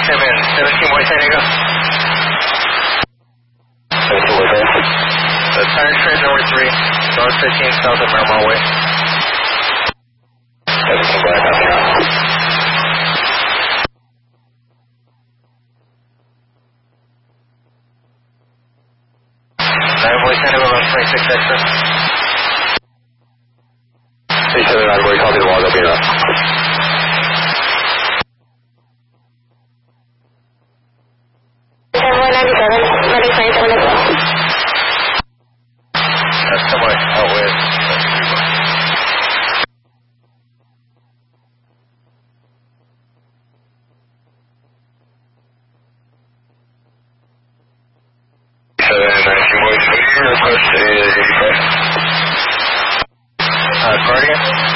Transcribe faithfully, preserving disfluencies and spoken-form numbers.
seven, seventeen Boy San Diego. seventeen Boy San Diego. The tire train number three, north fifteen, south of Miramar Way. seventeen Boy San Diego. nine Boy San Diego, one twenty-six extra. three seven nine, Boy, copy the log, I'll be enough. That's somewhat out with. seven nineteen Boys, your request is eighty-five. Uh, Guardian?